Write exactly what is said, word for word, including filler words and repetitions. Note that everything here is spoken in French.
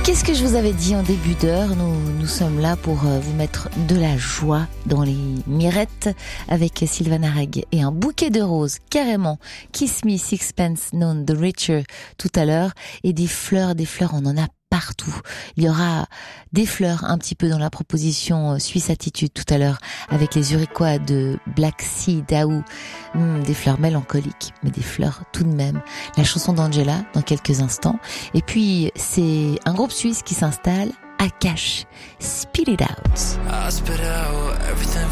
Qu'est-ce que je vous avais dit en début d'heure? Nous, nous sommes là pour vous mettre de la joie dans les mirettes avec Sylvana Reg et un bouquet de roses, carrément. Kiss Me Sixpence None the Richer tout à l'heure, et des fleurs, des fleurs, on en a partout. Il y aura des fleurs un petit peu dans la proposition Suisse Attitude tout à l'heure avec les Uriquois de Black Sea Daou. Mmh, des fleurs mélancoliques, mais des fleurs tout de même. La chanson d'Angela dans quelques instants. Et puis c'est un groupe suisse qui s'installe, Akash. Spit It Out. I spit out everything